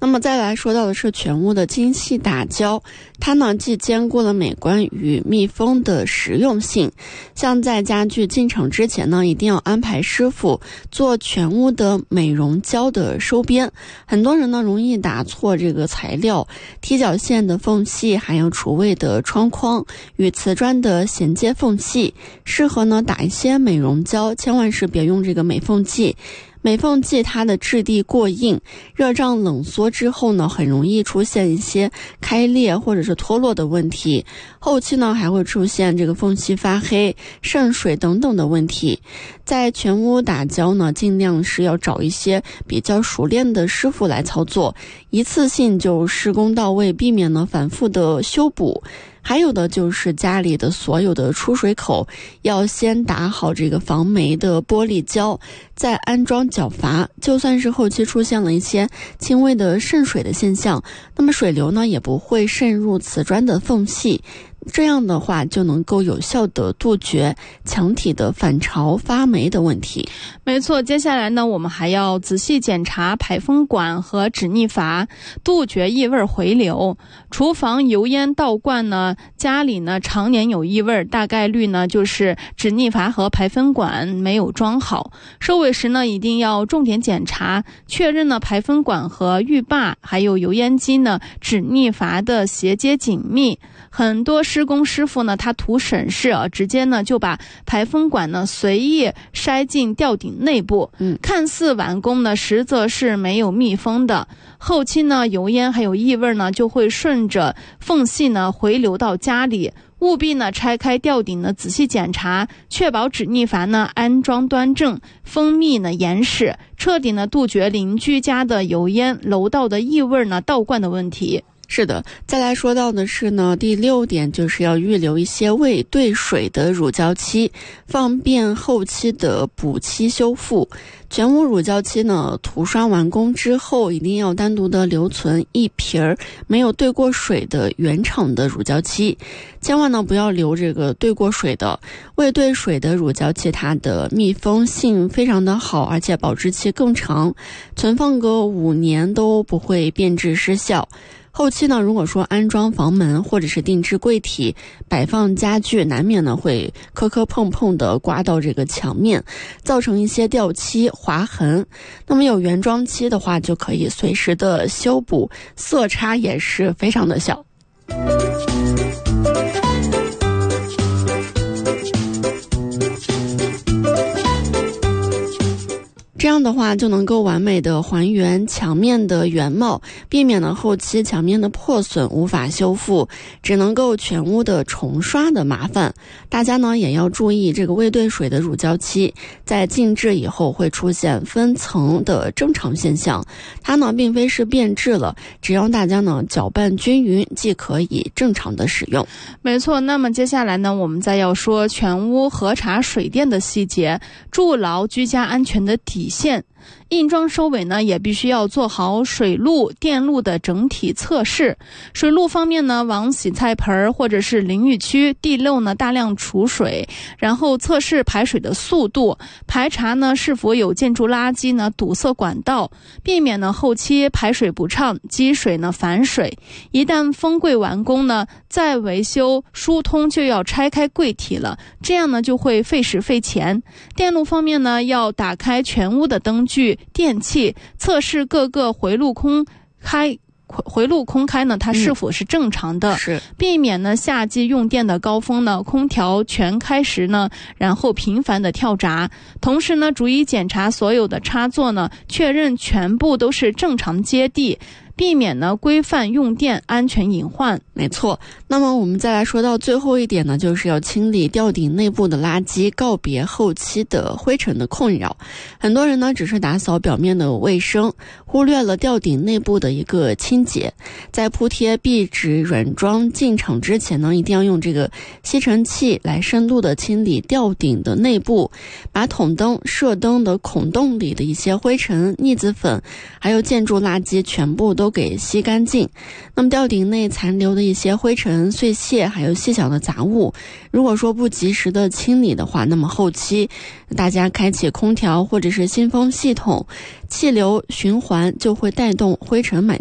那么再来说到的是全屋的精细打胶，它呢既兼顾了美观与密封的实用性。像在家具进场之前呢，一定要安排师傅做全屋的美容胶的收边。很多人呢容易打错这个材料，踢脚线的缝隙，还有厨卫的窗框与瓷砖的衔接缝隙，适合呢打一些美容胶，千万是别用这个美缝剂。美缝剂它的质地过硬，热胀冷缩之后呢，很容易出现一些开裂或者是脱落的问题，后期呢还会出现这个缝隙发黑、渗水等等的问题。在全屋打胶呢，尽量是要找一些比较熟练的师傅来操作，一次性就施工到位，避免呢反复的修补。还有的就是家里的所有的出水口要先打好这个防霉的玻璃胶，再安装角阀，就算是后期出现了一些轻微的渗水的现象，那么水流呢也不会渗入瓷砖的缝隙，这样的话就能够有效的杜绝墙体的反潮发霉的问题。 没错，接下来呢我们还要仔细检查排风管和止逆阀，杜绝异味回流。厨房油烟倒灌呢，家里呢常年有异味，大概率呢就是止逆阀和排风管没有装好。收尾时呢一定要重点检查，确认呢排风管和浴霸还有油烟机呢止逆阀的衔接紧密。很多施工师傅呢他图省事直接呢就把排风管呢随意塞进吊顶内部，看似完工呢实则是没有密封的，后期呢油烟还有异味呢就会顺着缝隙呢回流到家里。务必呢拆开吊顶呢仔细检查，确保止逆阀呢安装端正，封密呢严实，彻底呢杜绝邻居家的油烟、楼道的异味呢倒灌的问题。 是的，再来说到的是呢，第6点就是要预留一些未兑水的乳胶漆，方便后期的补漆修复。全屋乳胶漆呢，涂刷完工之后，一定要单独的留存一瓶没有兑过水的原厂的乳胶漆，千万呢不要留这个兑过水的。未兑水的乳胶漆，它的密封性非常的好，而且保质期更长，存放个5年都不会变质失效。后期呢，如果说安装房门或者是定制柜体，摆放家具，难免呢会磕磕碰碰的刮到这个墙面，造成一些掉漆划痕。那么有原装漆的话，就可以随时的修补，色差也是非常的小。这样的话就能够完美的还原墙面的原貌，避免了后期墙面的破损无法修复，只能够全屋的重刷的麻烦。大家呢也要注意，这个未兑水的乳胶漆在静置以后会出现分层的正常现象，它呢并非是变质了，只要大家呢搅拌均匀即可以正常的使用。 没错，那么接下来呢我们再要说全屋核查水电的细节，筑牢居家安全的底线。硬装收尾呢也必须要做好水路、电路的整体测试。水路方面呢，往洗菜盆或者是淋浴区、地漏呢大量储水，然后测试排水的速度，排查呢是否有建筑垃圾呢堵塞管道，避免呢后期排水不畅、积水呢反水。一旦封柜完工呢，再维修疏通就要拆开柜体了，这样呢就会费时费钱。电路方面呢，要打开全屋的灯具、电器，测试各个回路空开呢，它是否是正常的， 是避免呢夏季用电的高峰呢，空调全开时呢，然后频繁的跳闸。同时呢，逐一检查所有的插座呢，确认全部都是正常接地，避免呢规范用电安全隐患。 没错，那么我们再来说到最后一点呢，就是要清理吊顶内部的垃圾，告别后期的灰尘的困扰。很多人呢只是打扫表面的卫生，忽略了吊顶内部的一个清洁。在铺贴壁纸软装进场之前呢，一定要用这个吸尘器来深度的清理吊顶的内部，把筒灯、射灯的孔洞里的一些灰尘、腻子粉还有建筑垃圾全部都给吸干净。那么吊顶内残留的一些灰尘、碎屑还有细小的杂物，如果说不及时的清理的话，那么后期大家开启空调或者是新风系统，气流循环就会带动灰尘满